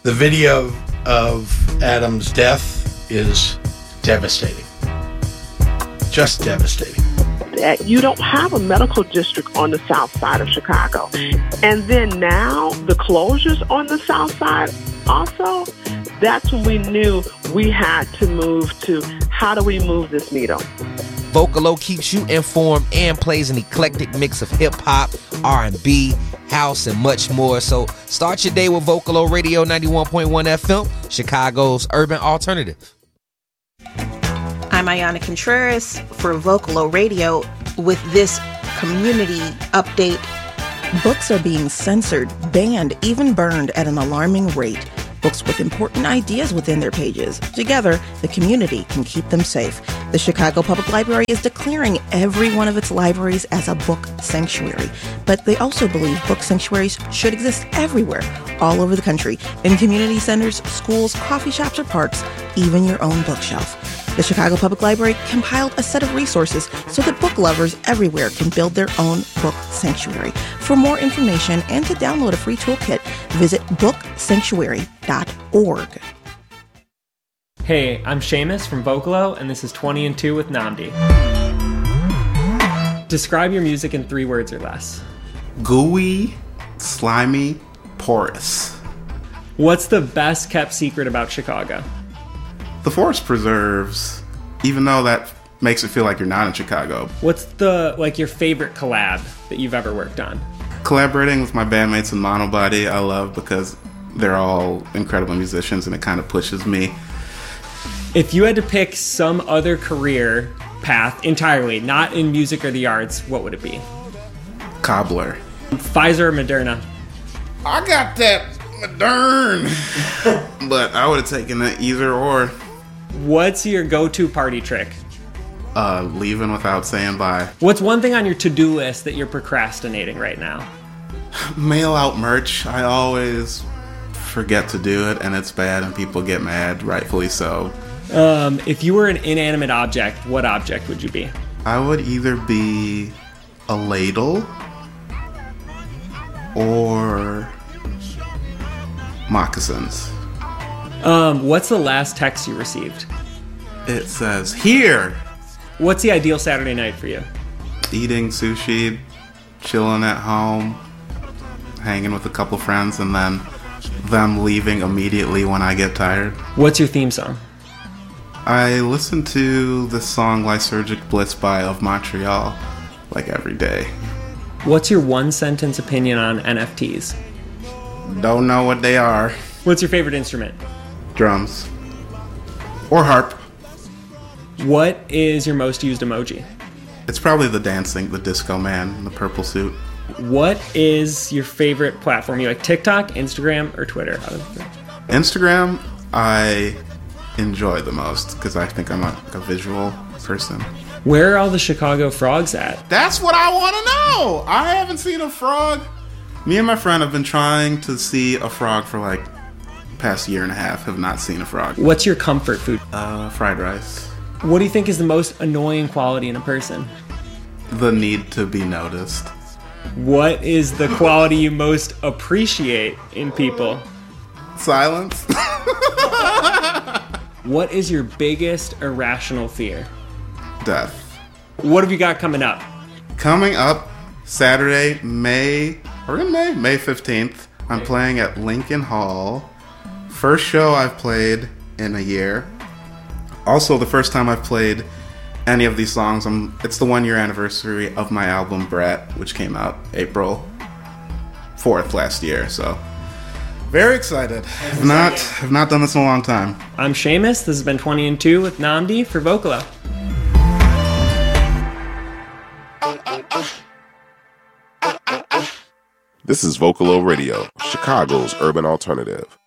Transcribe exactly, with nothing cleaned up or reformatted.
The video of Adam's death is devastating. Just devastating. You don't have a medical district on the south side of Chicago. And then now the closures on the south side also, that's when we knew we had to move to how do we move this needle. Vocalo keeps you informed and plays an eclectic mix of hip-hop, R and B, house, and much more. So start your day with Vocalo Radio ninety-one point one F M, Chicago's urban alternative. I'm Ayana Contreras for Vocalo Radio with this community update. Books are being censored, banned, even burned at an alarming rate. Books with important ideas within their pages. Together, the community can keep them safe. The Chicago Public Library is declaring every one of its libraries as a book sanctuary. But they also believe book sanctuaries should exist everywhere, all over the country, in community centers, schools, coffee shops, or parks, even your own bookshelf. The Chicago Public Library compiled a set of resources so that book lovers everywhere can build their own book sanctuary. For more information and to download a free toolkit, visit book sanctuary dot org. Hey, I'm Seamus from Vocalo, and this is twenty and two with Nnamdi. Describe your music in three words or less. Gooey, slimy, porous. What's the best kept secret about Chicago? The forest preserves, even though that makes it feel like you're not in Chicago. What's the, like, your favorite collab that you've ever worked on? Collaborating with my bandmates in Monobody, I love because they're all incredible musicians and it kind of pushes me. If you had to pick some other career path entirely, not in music or the arts, what would it be? Cobbler. Pfizer or Moderna? I got that Moderna. But I would have taken it either or. What's your go-to party trick? Uh, leaving without saying bye. What's one thing on your to-do list that you're procrastinating right now? Mail out merch. I always forget to do it, and it's bad, and people get mad, rightfully so. Um, if you were an inanimate object, what object would you be? I would either be a ladle or moccasins. Um, what's the last text you received? It says, here! What's the ideal Saturday night for you? Eating sushi, chilling at home, hanging with a couple friends, and then them leaving immediately when I get tired. What's your theme song? I listen to the song Lysergic Bliss by Of Montreal like every day. What's your one sentence opinion on N F Ts? Don't know what they are. What's your favorite instrument? Drums. Or harp. What is your most used emoji? It's probably the dancing, the disco man in the purple suit. What is your favorite platform? You like TikTok, Instagram, or Twitter? Instagram, I enjoy the most because I think I'm a, a visual person. Where are all the Chicago frogs at? That's what I want to know! I haven't seen a frog. Me and my friend have been trying to see a frog for like past year and a half, have not seen a frog. What's your comfort food? Uh, fried rice. What do you think is the most annoying quality in a person? The need to be noticed. What is the quality you most appreciate in people? Silence. What is your biggest irrational fear? Death. What have you got coming up? Coming up Saturday, May, or in May, May fifteenth, I'm playing at Lincoln Hall. First show I've played in a year. Also, the first time I've played any of these songs. I'm, it's the one year anniversary of my album Brat, which came out April fourth last year. So, very excited. Have not, have not done this in a long time. I'm Seamus. This has been twenty and two with Nnamdi for Vocalo. This is Vocalo Radio, Chicago's urban alternative.